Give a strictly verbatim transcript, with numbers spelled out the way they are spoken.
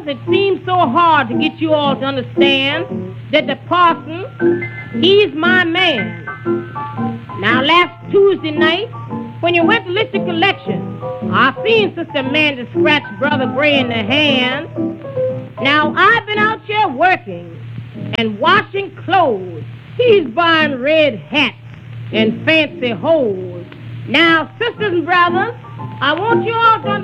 brothers, it seems so hard to get you all to understand that the parson, he's my man. Now, last Tuesday night, when you went to lift the collection, I seen Sister Amanda scratch Brother Gray in the hand. Now, I've been out here working and washing clothes. He's buying red hats and fancy holes. Now, sisters and brothers, I want you all to understand